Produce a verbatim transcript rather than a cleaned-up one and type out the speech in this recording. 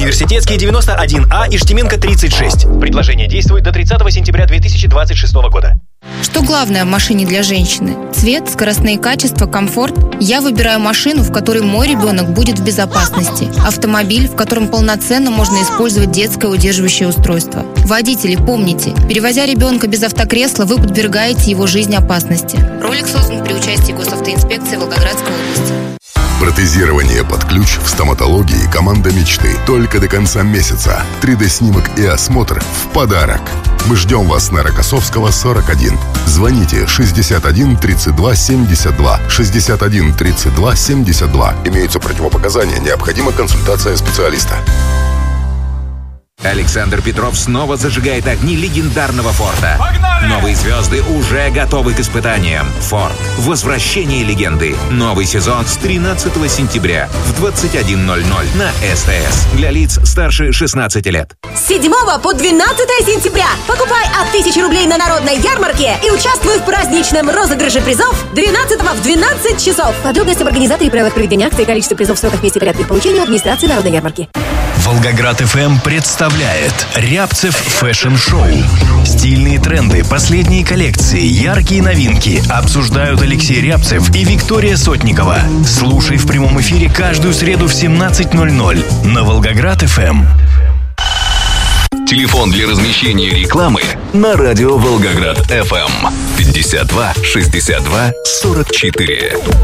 Университетский девяносто один А, Иштименко тридцать шесть. Предложение действует до тридцатого сентября две тысячи двадцать шестого года. Что главное в машине для женщины? Цвет, скоростные качества, комфорт? Я выбираю машину, в которой мой ребенок будет в безопасности. Автомобиль, в котором полноценно можно использовать детское удерживающее устройство. Водители, помните, перевозя ребенка без автокресла, вы подвергаете его жизни опасности. Ролик создан при участии госавтоинспекции Волгоградской области. Протезирование под ключ в стоматологии «Команда мечты» только до конца месяца. три дэ-снимок и осмотр в подарок. Мы ждем вас на Рокоссовского, сорок один. Звоните шестьдесят один тридцать два семьдесят два. шестьдесят один тридцать два семьдесят два. Имеются противопоказания, необходима консультация специалиста. Александр Петров снова зажигает огни легендарного Форда. Погнали! Новые звезды уже готовы к испытаниям. Форд. Возвращение легенды. Новый сезон с тринадцатого сентября в двадцать один ноль ноль на СТС. Для лиц старше шестнадцати лет. С седьмого по двенадцатое сентября покупай от тысячи рублей на народной ярмарке и участвуй в праздничном розыгрыше призов двенадцатого в двенадцать часов. Подробности об организаторе и правилах проведения акции, количество призов, сроках, месте и порядке их получения в администрации народной ярмарки. Волгоград эф эм представляет Рябцев фэшн-шоу. Стильные тренды, последние коллекции, яркие новинки обсуждают Алексей Рябцев и Виктория Сотникова. Слушай в прямом эфире каждую среду в семнадцать ноль ноль на Волгоград эф эм. Телефон для размещения рекламы на радио Волгоград эф эм пятьдесят два шестьдесят два сорок четыре.